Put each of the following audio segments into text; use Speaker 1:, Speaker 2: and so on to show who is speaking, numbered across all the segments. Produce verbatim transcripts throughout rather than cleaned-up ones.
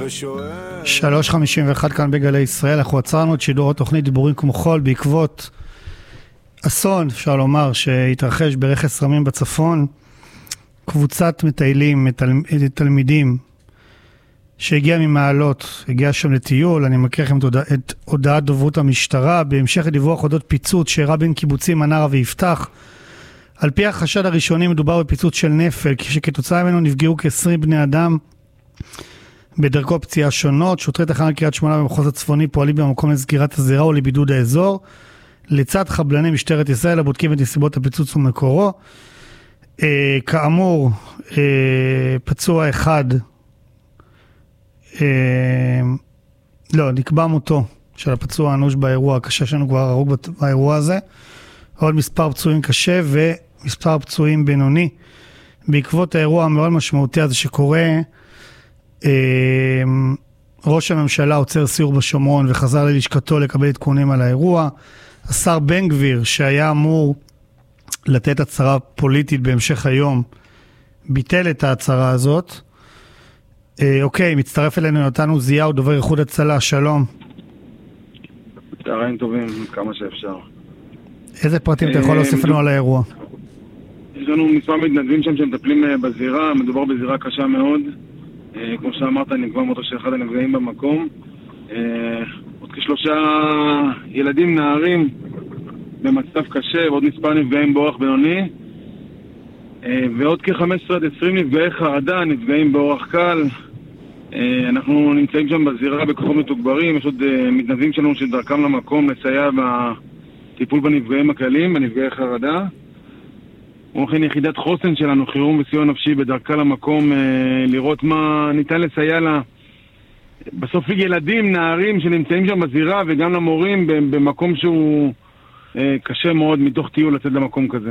Speaker 1: שלוש חמישים ואחת כאן בגלי ישראל. אנחנו עצרנו את שידור התוכנית דיבורים כמו חול בעקבות אסון, אפשר לומר, שהתרחש ברכס רמים בצפון. קבוצת מטיילים, תל... תלמידים שהגיע ממעלות, הגיע שם לטיול. אני מכיר לכם את, הודע... את הודעת דוברות המשטרה בהמשך לדיווח אודות פיצוץ שאירע בין קיבוצים מנרה ויפתח. על פי החשד הראשוני מדובר בפיצוץ של נפל, כשכתוצאה ממנו נפגעו כ-עשרים בני אדם בדרכו פציעה שונות. שוטרי תחנת קריית שמונה במחוז הצפוני פועלים במקום לסגירת הזירה ולבידוד האזור, לצד חבלני משטרת ישראל הבודקים את נסיבות הפיצוץ ומקורו. אה, כאמור, אה, פצוע אחד, אה, לא, נקבע מותו של הפצוע האנוש באירוע הקשה שלנו, כבר הרוג באירוע הזה. עוד מספר פצועים קשה ומספר פצועים בינוני בעקבות האירוע המאוד משמעותי הזה שקורה. ראש הממשלה עוצר סיור בשומרון וחזר ללשכתו לקבל עדכונים על האירוע. השר בן גביר, שהיה אמור לתת הצהרה פוליטית בהמשך היום, ביטל את ההצהרה הזאת. אוקיי, מצטרף אלינו יונתן עוזיהו, דובר איחוד הצלה. שלום.
Speaker 2: צהריים טובים, כמה שאפשר.
Speaker 1: איזה פרטים אתה יכול להוסיף לנו על האירוע?
Speaker 2: יש לנו מספר מתנדבים שם שמטפלים בזירה. מדובר בזירה קשה מאוד. כמו שאמרת, נקבע מותו של אחד הנפגעים במקום. עוד כשלושה ילדים נערים במצב קשה, ועוד מספר נפגעים באורח בינוני, ועוד כ-חמש עשרה עד עשרים נפגעי חרדה, נפגעים באורח קל. אנחנו נמצאים שם בזירה בכוחות מתוגברים. יש עוד מתנדבים שלנו שדרכם למקום לסייע בטיפול בנפגעים הקלים, בנפגעי חרדה. וכן יחידת חוסן שלנו, חירום וסיוע נפשי, בדרכה למקום לראות מה ניתן לסייע לה. בסוף ילדים, נערים שנמצאים שם בזירה, וגם למורים במקום שהוא קשה מאוד מתוך טיול לצאת למקום כזה.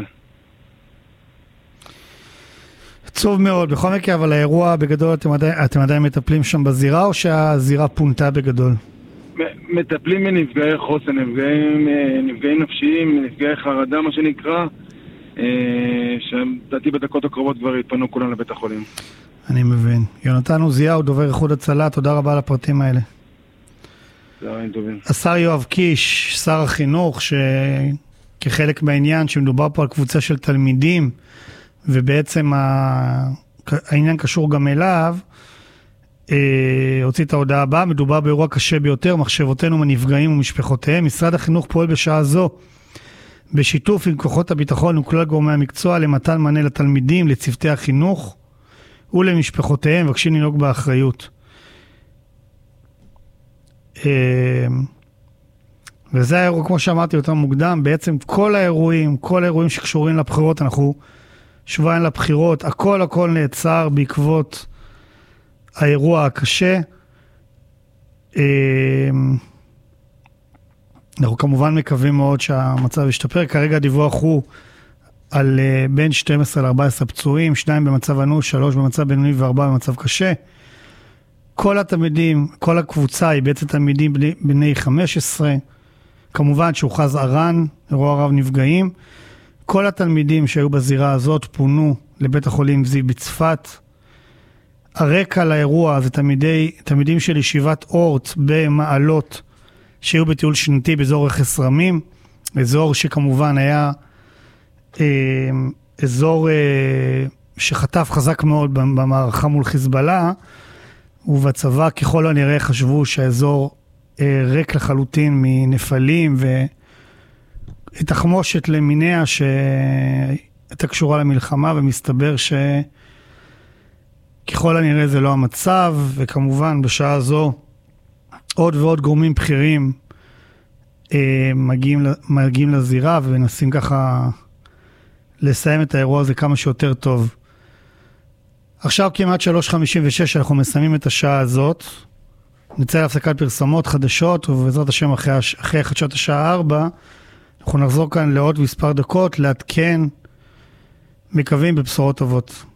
Speaker 1: עצוב מאוד. בכל מקרה, אבל האירוע בגדול, אתם עדיין, אתם עדיין מטפלים שם בזירה, או שהזירה פונתה בגדול?
Speaker 2: מטפלים בנפגעי חוסן, נפגעים, נפגעים נפשיים, נפגעי חרדה, מה שנקרא, שדעתי בדקות הקרובות כבר התפנו כולם לבית החולים.
Speaker 1: אני מבין. יונתן עוזיהו, דובר איחוד הצלה, תודה רבה על הפרטים האלה.
Speaker 2: צהריים טובים.
Speaker 1: השר יואב קיש, שר החינוך, שכחלק מהעניין שמדובר פה על קבוצה של תלמידים, ובעצם העניין קשור גם אליו, הוציא את ההודעה הבאה. מדובר באירוע קשה ביותר, מחשבותינו מנפגעים ומשפחותיהם. משרד החינוך פועל בשעה זו בשיתוף עם כוחות הביטחון וכלל גורמי המקצוע למתן מענה לתלמידים, לצוותי החינוך ולמשפחותיהם, מבקשים לנהוג באחריות. וזה האירוע, כמו שאמרתי יותר מוקדם, בעצם כל האירועים, כל האירועים שקשורים לבחירות, אנחנו שבועיים לבחירות, הכל הכל נעצר בעקבות האירוע הקשה. אנחנו כמובן מקווים מאוד שהמצב ישתפר. כרגע הדיווח הוא על uh, בין שתים עשרה עד ארבע עשרה פצועים, שניים במצב אנוש, שלוש במצב בינוני וארבעה במצב קשה. כל התלמידים, כל הקבוצה היא בעצם תלמידים בני, בני חמש עשרה. כמובן שהוכרז ארן, אירוע רב נפגעים. כל התלמידים שהיו בזירה הזאת פונו לבית החולים זיו בצפת. הרקע לאירוע זה תלמידי, תלמידים של ישיבת אורט במעלות, שהיו בטיול שנתי באזור רכס רמים, אזור שכמובן היה אה, אזור אה, שחטף חזק מאוד במערכה מול חיזבאללה, ובצבא ככל הנראה חשבו שהאזור אה, ריק לחלוטין מנפלים והתחמושת למיניה שהייתה קשורה למלחמה, ומסתבר שככל הנראה זה לא המצב. וכמובן בשעה זו עוד ועוד גורמים בכירים אה, מגיעים, מגיעים לזירה ומנסים ככה לסיים את האירוע הזה כמה שיותר טוב. עכשיו כמעט שלוש חמישים ושש אנחנו מסיימים את השעה הזאת. נצא להפסקת פרסומות חדשות, ובעזרת השם אחרי, אחרי חדשות השעה ארבע אנחנו נחזור כאן לעוד מספר דקות לעדכן, מקווים בבשורות טובות.